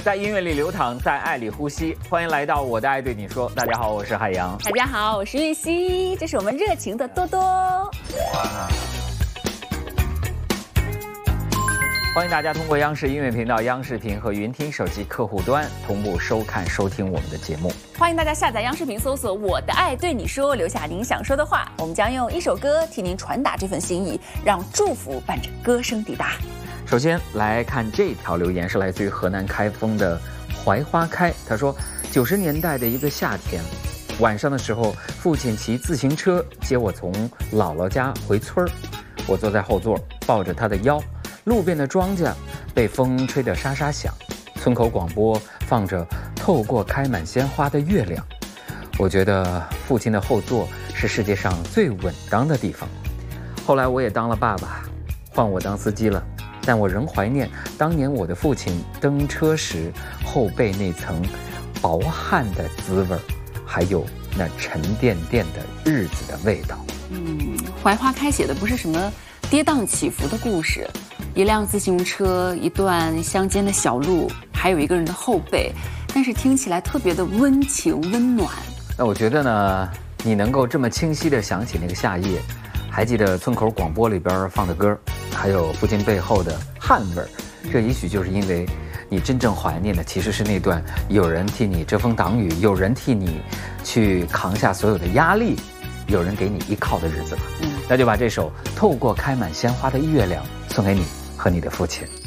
在音乐里流淌，在爱里呼吸。欢迎来到我的爱对你说。大家好，我是海洋。 大家好，我是玉溪。这是我们热情的多多。 欢迎大家通过央视音乐频道、央视频和云听手机客户端同步收看、收听我们的节目。 欢迎大家下载央视频，搜索“我的爱对你说”，留下您想说的话。我们将用一首歌替您传达这份心意，让祝福伴着歌声抵达。 首先来看这条留言，是来自于河南开封的槐花开。他说，90年代的一个夏天，晚上的时候，父亲骑自行车接我从姥姥家回村儿，我坐在后座，抱着他的腰。路边的庄稼被风吹得沙沙响，村口广播放着透过开满鲜花的月亮。我觉得父亲的后座是世界上最稳当的地方。后来我也当了爸爸，换我当司机了，但我仍怀念当年我的父亲蹬车时后背那层薄汗的滋味，还有那沉甸甸的日子的味道。 槐花开写的不是什么跌宕起伏的故事，一辆自行车，一段乡间的小路，还有一个人的后背，但是听起来特别的温情温暖。 那我觉得呢，你能够这么清晰地想起那个夏夜，还记得村口广播里边放的歌，还有父亲背后的汗味儿，这也许就是因为你真正怀念的其实是那段有人替你遮风挡雨，有人替你去扛下所有的压力，有人给你依靠的日子吧。那就把这首《透过开满鲜花的月亮》送给你和你的父亲。